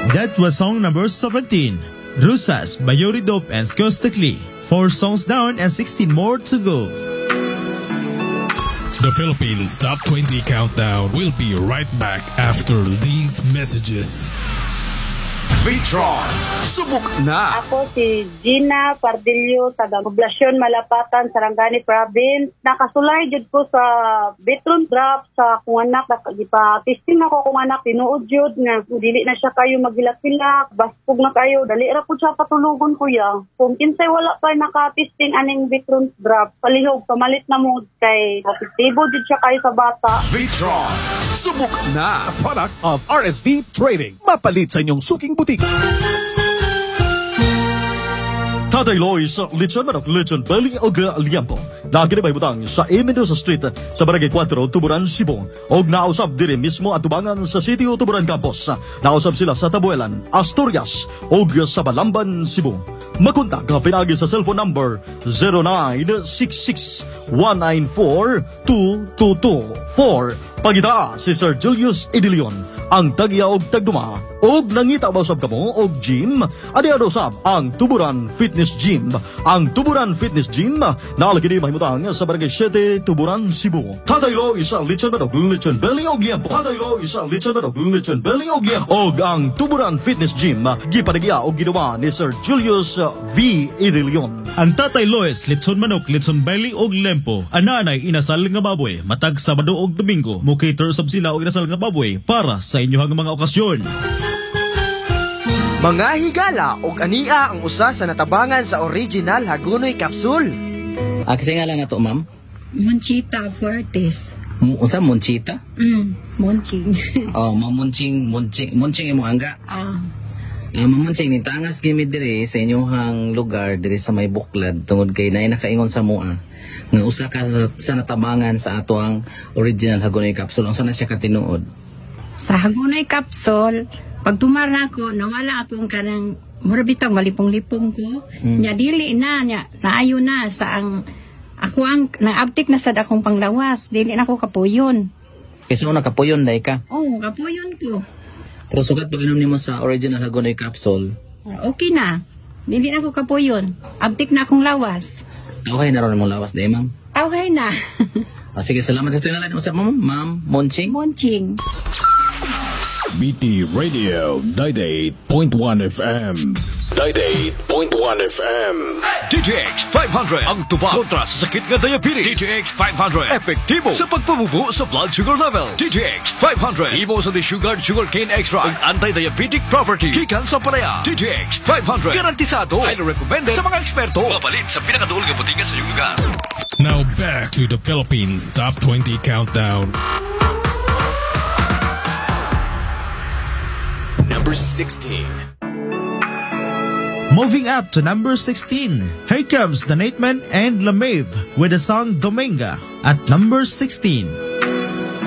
That was song number 17, Rusas by Yuri Dope and Skostekli. 4 songs down and 16 more to go. The Philippines Top 20 Countdown will be right back after these messages. Vitron, subok na! Ako si Gina Pardillo, taga Poblasyon Malapatan, Sarangani Province. Nakasulay jud ko sa Vitron drop sa kung anak. Testing ako kung anak, tinuod jud nga. Dili na siya kayo magilak-ilak, baspog na kayo. Dali ra po siya patulugon kuya. Kung kinsay wala pa naka-testing aning Vitron drop, palihog, pamalit na mo kay positibo jud siya kayo sa bata. Vitron, subok na! A product of RSV Trading. Mapalit sa inyong suking butik. Tatay Lois, lechon manok, lechon belly o liampo. Naginibay butang sa Mendoza Street sa Barangay 4, Tuburan, Cebu. Og nausab dire mismo at tubangan sa City o Tuburan Campus. Nausab sila sa Tabuelan, Asturias og sa Balamban, Cebu. Makontak ka pinagi sa cellphone number 0966-194-2224. Pagita si Sir Julius Idilion, ang tagya og tagduma. Og nangita ba usab kamo og gym? Adi usab ang Tuburan Fitness Gym. Ang Tuburan Fitness Gym nalagi di mahimutang sa Barangay 7, Tuburan, Cebu. Tatay Lo isa lechon manok, lechon belly og liampo. Tatay Lo isa lechon manok, lechon belly og liampo. Og ang Tuburan Fitness Gym gipadagya og ginawa ni Sir Julius V. Idilion. Ang Tatay Lois, lechon manok, lechon belly og lempo. Ananay inasal nga baboy, matag Sabado og Domingo. Mukater sab sila og inasal nga baboy para sa inyohang mga okasyon. Mga higala og ania ang usa sa natabangan sa original Hagonoy Capsule. Kasi nga lang na to, ma'am? Monchita Fuertes. Unsa Monchita? Monching. Oh, Monching imo angga. Mamunching ni tangas gimi diri sa inyong lugar diri sa may buklad tungod kay naay nakaingon sa mua nga usa ka sa natabangan sa ato ang original Hagonoy Capsule. Unsa na siya katinuod? Sa Hagonoy Capsule, pag tumara ako, nawala akong kanang murabitang malipong-lipong ko. Nya dili na nya naayo na sa ang ako ang naabtik na sad akong panglawas. Dili na ako kapuyon. Kasi una kapuyon dai ka. Oh, kapuyon ko. Pero sugat pag inom nimo sa original Hagonoy Capsule, okay na. Dili na ako kapuyon. Abtik na akong lawas. okay na ron mong lawas dai, ma'am. Okay na. Sige, salamat sa tungalan mo sa ma'am Monching. Monching. BT Radio 98.1 FM. 98.1 FM. DTX 500 ang tuba kontra sa sakit nga diabetes. DTX 500 epektibo sa pagpabubo sa blood sugar level. DTX 500 imo sa sugar cane extract ug anti-diabetic property gikan sa palaya. DTX 500 garantisado ay recommended sa mga eksperto. Mapalit sa pinakaduol nga botiga sa iyong lugar. Now back to the Philippines Top 20 Countdown. Number 16. Moving up to number 16, here comes the Nateman and LaMave with the song Dominga at number 16.